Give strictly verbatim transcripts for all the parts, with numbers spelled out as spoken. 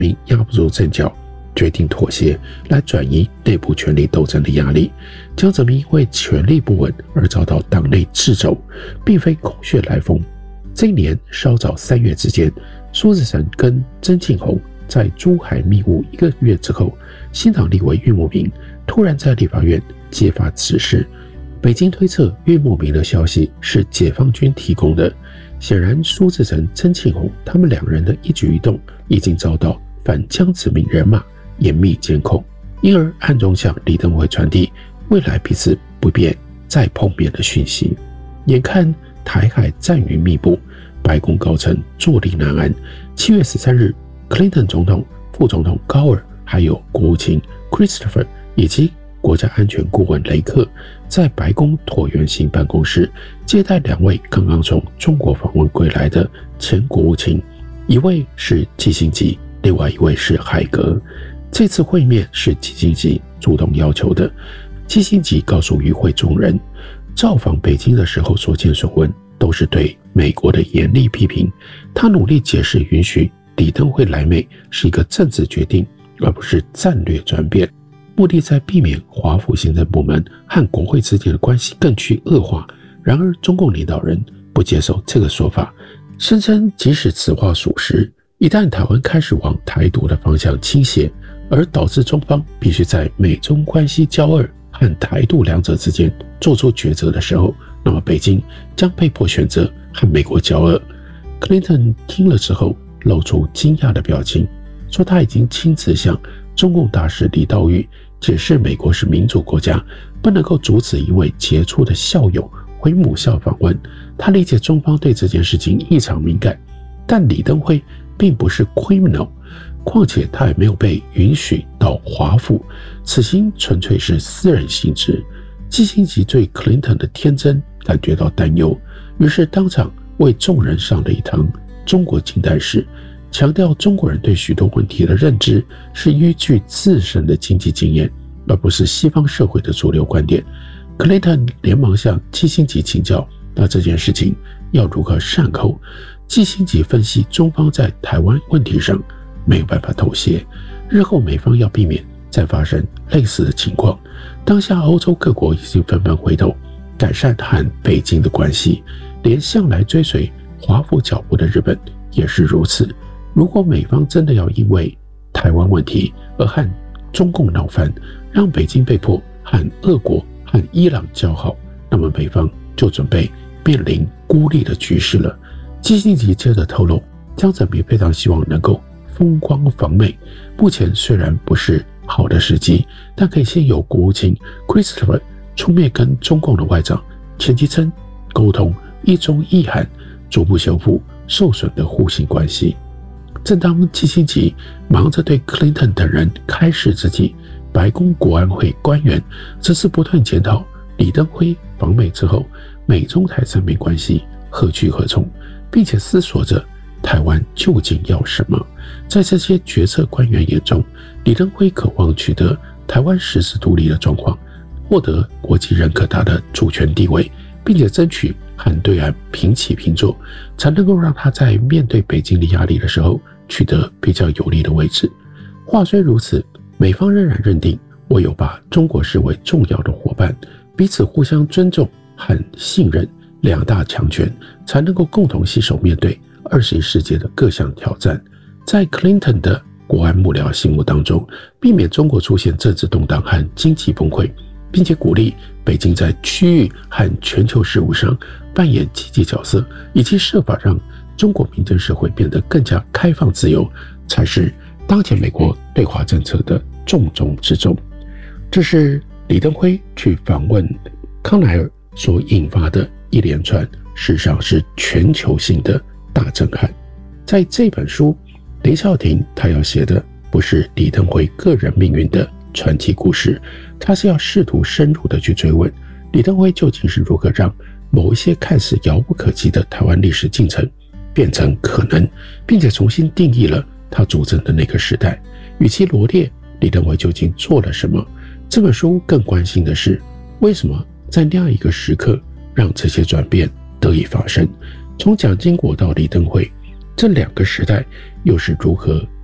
民压不住阵脚，决定妥协来转移内部权力斗争的压力。江泽民因为权力不稳而遭到党内掣肘，并非空穴来风。这一年稍早三月之间，苏子成跟曾庆红在珠海密晤一个月之后，新党立委岳墨明突然在立法院揭发此事。北京推测岳墨明的消息是解放军提供的，显然苏子成、曾庆红他们两人的一举一动已经遭到反江泽民人马严密监控，因而暗中向李登辉传递未来彼此不便再碰面的讯息。眼看台海战云密布，白宫高层坐立难安。七月十三日，克林顿总统、副总统高尔，还有国务卿 Christopher 以及国家安全顾问雷克，在白宫椭圆形办公室接待两位刚刚从中国访问归来的前国务卿，一位是基辛格，另外一位是海格。这次会面是基辛格主动要求的。基辛格告诉与会众人，造访北京的时候所见所闻都是对美国的严厉批评，他努力解释允许李登辉来美是一个政治决定，而不是战略转变，目的在避免华府行政部门和国会之间的关系更趋恶化。然而中共领导人不接受这个说法，声称即使此话属实，一旦台湾开始往台独的方向倾斜，而导致中方必须在美中关系交恶和台独两者之间做出抉择的时候，那么北京将被迫选择和美国交恶。克林顿听了之后露出惊讶的表情，说他已经亲自向中共大使李道玉解释，美国是民主国家，不能够阻止一位杰出的校友回母校访问。他理解中方对这件事情异常敏感，但李登辉并不是 criminal， 况且他也没有被允许到华府，此行纯粹是私人性质。基辛格对克林顿的天真感觉到担忧，于是当场为众人上了一堂中国近代史，强调中国人对许多问题的认知是依据自身的经济经验，而不是西方社会的主流观点。克林顿连忙向基辛格请教，那这件事情要如何善后。基辛格分析，中方在台湾问题上没有办法妥协，日后美方要避免再发生类似的情况。当下欧洲各国已经纷纷回头改善和北京的关系，连向来追随华府脚步的日本也是如此。如果美方真的要因为台湾问题而和中共闹翻，让北京被迫和俄国和伊朗交好，那么美方就准备面临孤立的局势了。基辛格接着透露，江泽民非常希望能够风光访美，目前虽然不是好的时机，但可以先由国务卿 Christopher 出面跟中共的外长钱其琛沟通一中一韩，逐步修复受损的互信关系。正当基辛格忙着对克林顿等人开示之际，白宫国安会官员则是不断检讨李登辉访美之后美中台三边关系何去何从，并且思索着台湾究竟要什么。在这些决策官员眼中，李登辉渴望取得台湾实质独立的状况，获得国际认可他的主权地位，并且争取和对岸平起平坐，才能够让他在面对北京的压力的时候取得比较有利的位置。话虽如此，美方仍然认定唯有把中国视为重要的伙伴，彼此互相尊重和信任，两大强权才能够共同携手面对二十一世纪的各项挑战。在克林顿的国安幕僚心目当中，避免中国出现政治动荡和经济崩溃，并且鼓励北京在区域和全球事务上扮演积极角色，以及设法让中国民间社会变得更加开放自由，才是当前美国对华政策的重中之重。这是李登辉去访问康奈尔所引发的一连串事实上是全球性的大震撼。在这本书，林孝庭他要写的不是李登辉个人命运的传奇故事，他是要试图深入的去追问李登辉究竟是如何让某一些看似遥不可及的台湾历史进程变成可能，并且重新定义了他主政的那个时代。与其罗列李登辉究竟做了什么，这本书更关心的是为什么在那样一个时刻让这些转变得以发生。从蒋经国到李登辉，这两个时代又是如何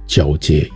交接